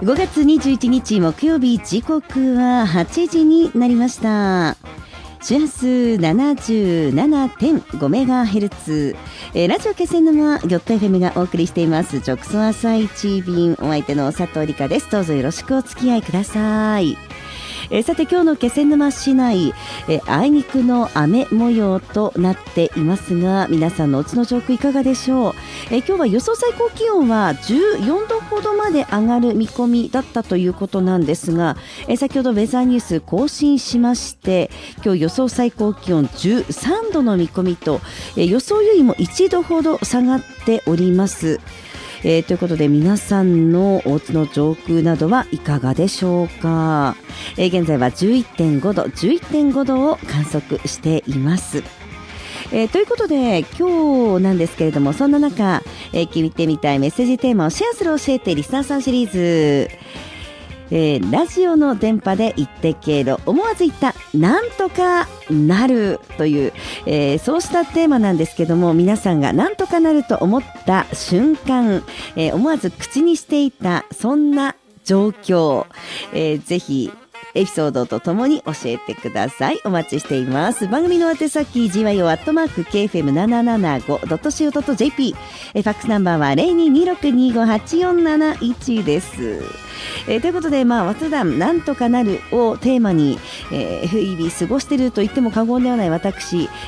5月21日木曜日、時刻は8時になりました。周波数 77.5MHz、ラジオ気仙沼ギョット FM がお送りしています直送朝一便、お相手の佐藤理香です。どうぞよろしくお付き合いください。さて今日の気仙沼市内、あいにくの雨模様となっていますが、皆さんのお家の上空いかがでしょう。今日は予想最高気温は14度ほどまで上がる見込みだったということなんですが、先ほどウェザーニュース更新しまして、今日予想最高気温13度の見込みと、予想よりも1度ほど下がっております。ということで皆さんのお家の上空などはいかがでしょうか。現在は 11.5 度を観測しています。ということで今日なんですけれども、そんな中、聞いてみたいメッセージテーマをシェアする教えてリスナーさんシリーズ、ラジオの電波で言ってけろ、思わず言ったなんとかなるという、そうしたテーマなんですけども、皆さんがなんとかなると思った瞬間、思わず口にしていたそんな状況、ぜひエピソードとともに教えてください。お待ちしています。番組の宛先 gyo@kfm775.co.jp、 ファックスナンバーは 0226258471 です。ということで、普段なんとかなるをテーマに、日々過ごしていると言っても過言ではない私、